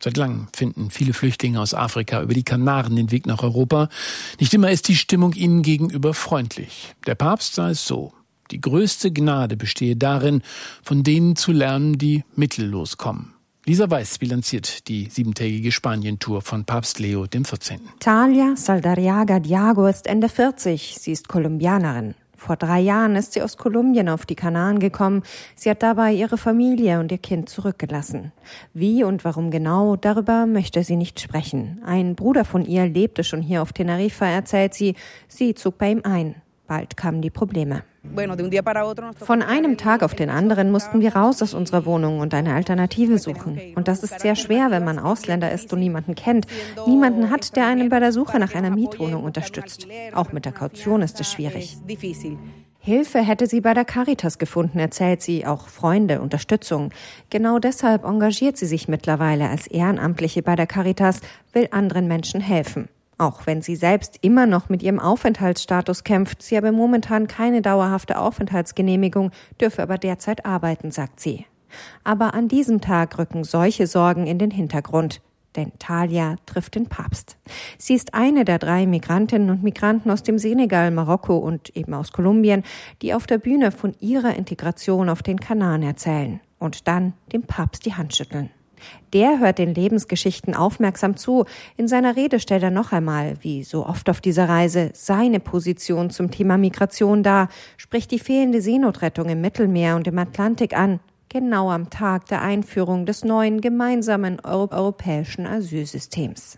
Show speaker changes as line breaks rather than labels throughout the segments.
Seit langem finden viele Flüchtlinge aus Afrika über die Kanaren den Weg nach Europa. Nicht immer ist die Stimmung ihnen gegenüber freundlich. Der Papst sah es so: Die größte Gnade bestehe darin, von denen zu lernen, die mittellos kommen. Lisa Weiß bilanziert die 7-tägige Spanien-Tour von Papst Leo XIV.
Talia Saldarriaga Diago ist Ende 40. Sie ist Kolumbianerin. Vor 3 Jahren ist sie aus Kolumbien auf die Kanaren gekommen. Sie hat dabei ihre Familie und ihr Kind zurückgelassen. Wie und warum genau, darüber möchte sie nicht sprechen. Ein Bruder von ihr lebte schon hier auf Teneriffa, erzählt sie. Sie zog bei ihm ein. Bald kamen die Probleme. Von einem Tag auf den anderen mussten wir raus aus unserer Wohnung und eine Alternative suchen. Und das ist sehr schwer, wenn man Ausländer ist und niemanden kennt. Niemanden hat, der einen bei der Suche nach einer Mietwohnung unterstützt. Auch mit der Kaution ist es schwierig. Hilfe hätte sie bei der Caritas gefunden, erzählt sie, auch Freunde, Unterstützung. Genau deshalb engagiert sie sich mittlerweile als Ehrenamtliche bei der Caritas, will anderen Menschen helfen. Auch wenn sie selbst immer noch mit ihrem Aufenthaltsstatus kämpft, sie habe momentan keine dauerhafte Aufenthaltsgenehmigung, dürfe aber derzeit arbeiten, sagt sie. Aber an diesem Tag rücken solche Sorgen in den Hintergrund. Denn Talia trifft den Papst. Sie ist eine der 3 Migrantinnen und Migranten aus dem Senegal, Marokko und eben aus Kolumbien, die auf der Bühne von ihrer Integration auf den Kanaren erzählen und dann dem Papst die Hand schütteln. Der hört den Lebensgeschichten aufmerksam zu. In seiner Rede stellt er noch einmal, wie so oft auf dieser Reise, seine Position zum Thema Migration dar, spricht die fehlende Seenotrettung im Mittelmeer und im Atlantik an, genau am Tag der Einführung des neuen gemeinsamen europäischen Asylsystems.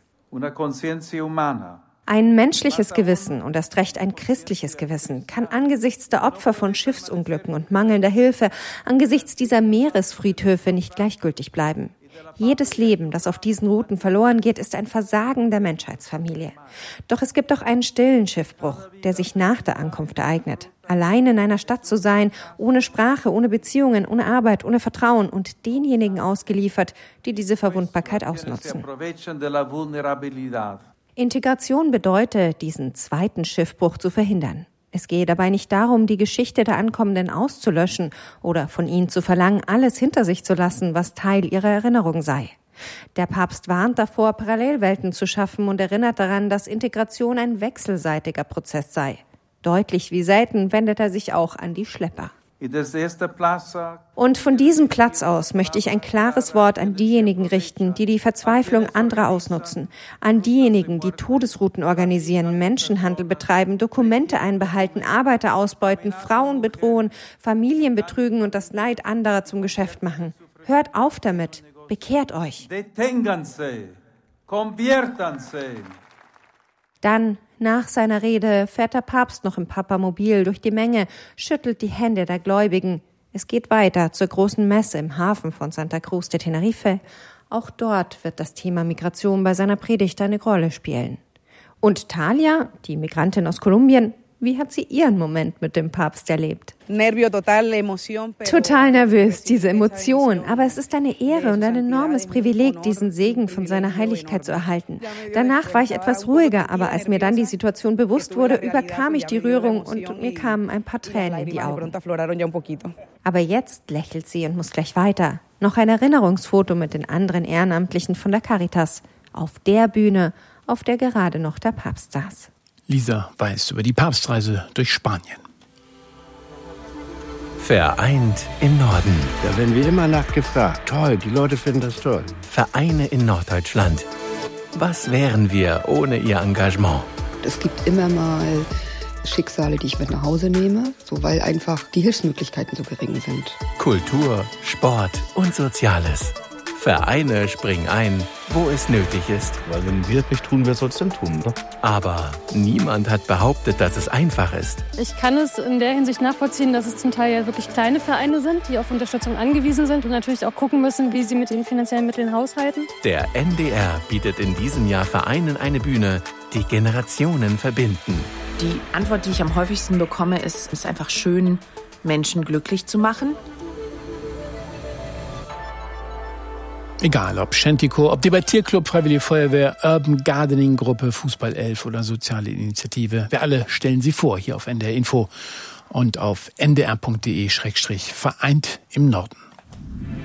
Ein menschliches Gewissen und erst recht ein christliches Gewissen kann angesichts der Opfer von Schiffsunglücken und mangelnder Hilfe, angesichts dieser Meeresfriedhöfe nicht gleichgültig bleiben. Jedes Leben, das auf diesen Routen verloren geht, ist ein Versagen der Menschheitsfamilie. Doch es gibt auch einen stillen Schiffbruch, der sich nach der Ankunft ereignet. Allein in einer Stadt zu sein, ohne Sprache, ohne Beziehungen, ohne Arbeit, ohne Vertrauen und denjenigen ausgeliefert, die diese Verwundbarkeit ausnutzen. Integration bedeutet, diesen zweiten Schiffbruch zu verhindern. Es gehe dabei nicht darum, die Geschichte der Ankommenden auszulöschen oder von ihnen zu verlangen, alles hinter sich zu lassen, was Teil ihrer Erinnerung sei. Der Papst warnt davor, Parallelwelten zu schaffen und erinnert daran, dass Integration ein wechselseitiger Prozess sei. Deutlich wie selten wendet er sich auch an die Schlepper. Und von diesem Platz aus möchte ich ein klares Wort an diejenigen richten, die die Verzweiflung anderer ausnutzen, an diejenigen, die Todesrouten organisieren, Menschenhandel betreiben, Dokumente einbehalten, Arbeiter ausbeuten, Frauen bedrohen, Familien betrügen und das Leid anderer zum Geschäft machen. Hört auf damit, bekehrt euch. Dann, nach seiner Rede, fährt der Papst noch im Papamobil durch die Menge, schüttelt die Hände der Gläubigen. Es geht weiter zur großen Messe im Hafen von Santa Cruz de Tenerife. Auch dort wird das Thema Migration bei seiner Predigt eine Rolle spielen. Und Talia, die Migrantin aus Kolumbien, wie hat sie ihren Moment mit dem Papst erlebt? Total nervös, diese Emotion. Aber es ist eine Ehre und ein enormes Privileg, diesen Segen von seiner Heiligkeit zu erhalten. Danach war ich etwas ruhiger, aber als mir dann die Situation bewusst wurde, überkam ich die Rührung und mir kamen ein paar Tränen in die Augen. Aber jetzt lächelt sie und muss gleich weiter. Noch ein Erinnerungsfoto mit den anderen Ehrenamtlichen von der Caritas. Auf der Bühne, auf der gerade noch der Papst saß.
Lisa Weiß über die Papstreise durch Spanien.
Vereint im Norden.
Da werden wir immer nachgefragt. Toll, die Leute finden das toll.
Vereine in Norddeutschland. Was wären wir ohne ihr Engagement?
Es gibt immer mal Schicksale, die ich mit nach Hause nehme, so weil einfach die Hilfsmöglichkeiten so gering sind.
Kultur, Sport und Soziales. Vereine springen ein, wo es nötig ist.
Weil wenn wir es nicht tun, wer soll es denn tun, oder?
Aber niemand hat behauptet, dass es einfach ist.
Ich kann es in der Hinsicht nachvollziehen, dass es zum Teil ja wirklich kleine Vereine sind, die auf Unterstützung angewiesen sind und natürlich auch gucken müssen, wie sie mit den finanziellen Mitteln haushalten.
Der NDR bietet in diesem Jahr Vereinen eine Bühne, die Generationen verbinden.
Die Antwort, die ich am häufigsten bekomme, ist einfach schön, Menschen glücklich zu machen.
Egal ob Shantychor, ob Debattierclub, Freiwillige Feuerwehr, Urban Gardening Gruppe, Fußball 11 oder soziale Initiative. Wir alle stellen sie vor hier auf NDR Info und auf ndr.de/vereint im Norden.